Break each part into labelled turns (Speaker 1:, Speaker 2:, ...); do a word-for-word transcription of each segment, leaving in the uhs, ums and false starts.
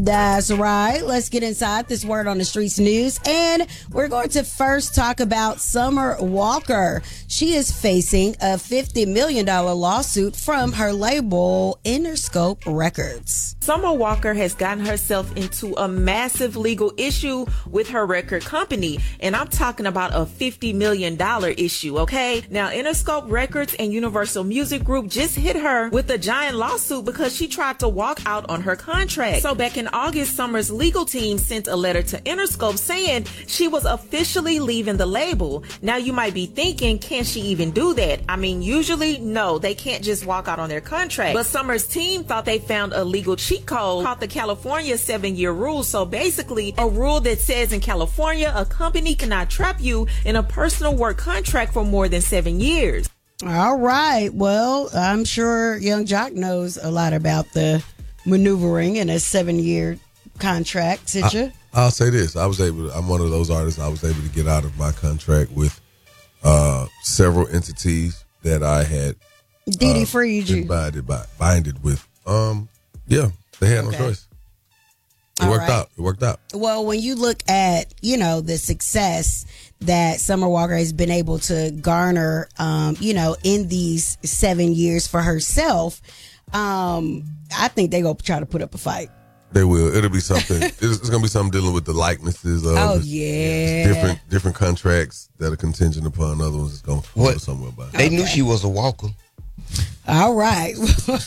Speaker 1: That's right. Let's get inside this Word on the Streets news. And we're going to first talk about Summer Walker. She is facing a fifty million dollars lawsuit from her label, Interscope Records.
Speaker 2: Summer Walker has gotten herself into a massive legal issue with her record company. And I'm talking about a fifty million dollars issue, okay? Now, Interscope Records and Universal Music Group just hit her with a giant lawsuit because she tried to walk out on her contract. So back in August, Summer's legal team sent a letter to Interscope saying she was officially leaving the label. Now you might be thinking, can she even do that? I mean, usually, no, they can't just walk out on their contract. But Summer's team thought they found a legal cheat code called the California seven-year rule. So basically, a rule that says in California, a company cannot trap you in a personal work contract for more than seven years.
Speaker 1: All right. Well, I'm sure Young Jock knows a lot about the maneuvering in a seven-year contract, did you?
Speaker 3: I'll say this. I was able to, I'm one of those artists, I was able to get out of my contract with uh, several entities that I had
Speaker 1: Did he
Speaker 3: uh,
Speaker 1: freed you?
Speaker 3: Binded, by, binded with. Um, yeah, they had
Speaker 1: Okay.
Speaker 3: no choice. It
Speaker 1: All
Speaker 3: worked
Speaker 1: right.
Speaker 3: out. It worked out.
Speaker 1: Well, when you look at, you know, the success that Summer Walker has been able to garner, um, you know, in these seven years for herself, um, I think they go try to put up a fight.
Speaker 3: They will. It'll be something. it's, it's going to be something dealing with the likenesses of
Speaker 1: Oh,
Speaker 3: it's-
Speaker 1: yeah.
Speaker 3: it's different different contracts that are contingent upon other ones. It's going to
Speaker 4: What?
Speaker 3: go somewhere about.
Speaker 4: They knew she was a walker.
Speaker 1: All right.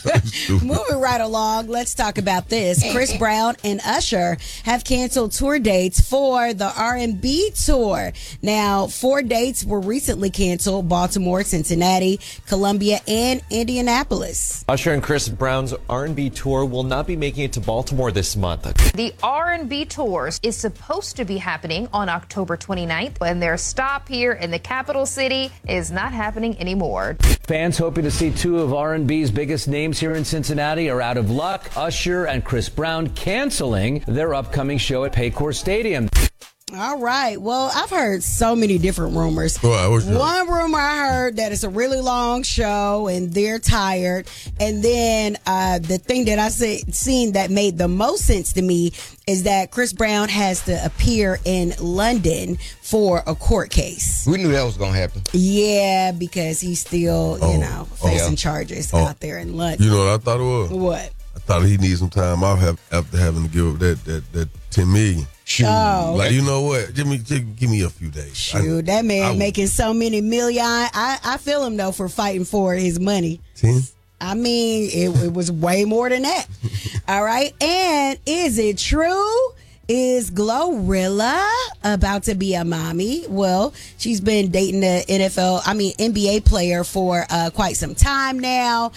Speaker 1: Moving right along, let's talk about this. Chris Brown and Usher have canceled tour dates for the R and B tour. Now, four dates were recently canceled: Baltimore, Cincinnati, Columbia, and Indianapolis.
Speaker 5: Usher and Chris Brown's R and B tour will not be making it to Baltimore this month.
Speaker 6: The R and B tours is supposed to be happening on October twenty-ninth, when their stop here in the capital city is not happening anymore.
Speaker 7: Fans hoping to see two of R and B's biggest names here in Cincinnati are out of luck. Usher and Chris Brown canceling their upcoming show at Paycor Stadium.
Speaker 1: All right. Well, I've heard so many different rumors.
Speaker 3: Well, what's your-
Speaker 1: One rumor I heard that it's a really long show and they're tired. And then uh, the thing that I see, seen that made the most sense to me is that Chris Brown has to appear in London for a court case.
Speaker 4: We knew that was going to happen.
Speaker 1: Yeah, because he's still,
Speaker 3: Oh,
Speaker 1: you know,
Speaker 3: oh,
Speaker 1: facing
Speaker 3: yeah.
Speaker 1: charges
Speaker 3: Oh.
Speaker 1: out there in London.
Speaker 3: You know what I thought it was?
Speaker 1: What?
Speaker 3: I thought he needs some time off have, after having to give up that that that ten million.
Speaker 4: Shoot.
Speaker 1: Oh.
Speaker 3: Like, you know what? Give me give, give me a few days.
Speaker 1: Shoot,
Speaker 3: I-
Speaker 1: that man
Speaker 3: I-
Speaker 1: making so many million. I, I feel him, though, for fighting for his money.
Speaker 3: ten.
Speaker 1: I mean, it, it was way more than that. All right. And is it true? Is Glorilla about to be a mommy? Well, she's been dating the N F L, I mean, N B A player for uh, quite some time now.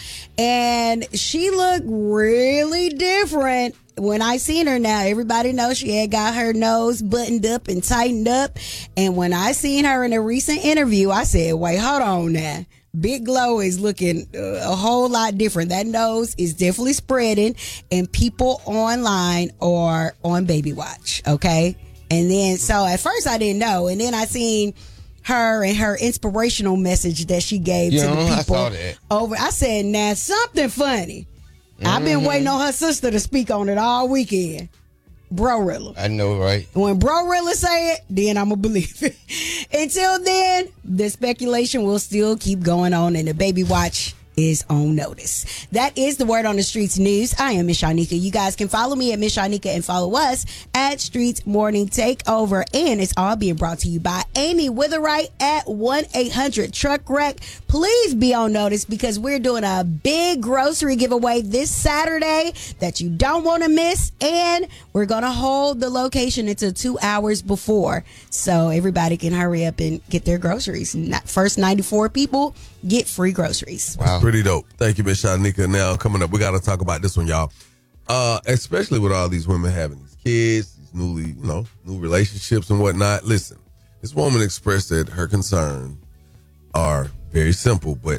Speaker 1: And she looked really different. When I seen her now, everybody knows she had got her nose buttoned up and tightened up. And when I seen her in a recent interview, I said, wait, hold on now. Big Glow is looking uh, a whole lot different. That nose is definitely spreading, and people online are on baby watch, okay? And then, so at first I didn't know, and then I seen her and her inspirational message that she gave
Speaker 4: Yeah,
Speaker 1: to the
Speaker 4: I
Speaker 1: people
Speaker 4: saw that.
Speaker 1: over. I said, now something funny. I've been waiting on her sister to speak on it all weekend. Brorilla.
Speaker 4: I know, right?
Speaker 1: When Brorilla say it, then I'm going to believe it. Until then, the speculation will still keep going on, and the baby watch is on notice. That is the Word on the Streets news. I am Miss Shanika. You guys can follow me at Miss Shanika and follow us at Streets Morning Takeover. And it's all being brought to you by Amy Witherite at one eight hundred truck wreck. Please be on notice because we're doing a big grocery giveaway this Saturday that you don't want to miss. And we're going to hold the location until two hours before. So everybody can hurry up and get their groceries. Not first ninety-four people get free groceries.
Speaker 4: Wow.
Speaker 3: Pretty dope. Thank you, Miss Shanika. Now, coming up, we got to talk about this one, y'all. Uh, especially with all these women having these kids, these newly, you know, new relationships and whatnot. Listen, this woman expressed that her concern are very simple, but